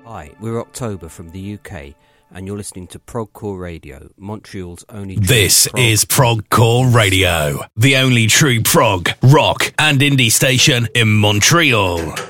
Hi, we're October from the UK, and you're listening to Progcore Radio, Montreal's only true This prog is Progcore Radio, the only true prog, rock, and indie station in Montreal.